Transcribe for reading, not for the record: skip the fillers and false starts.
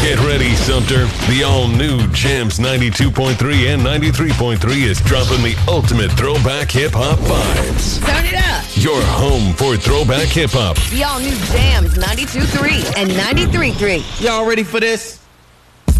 Get ready, Sumter. The all-new Jams 92.3 and 93.3 is dropping the ultimate throwback hip-hop vibes. Turn it up. Your home for throwback hip-hop. The all-new Jams 92.3 and 93.3. Y'all ready for this?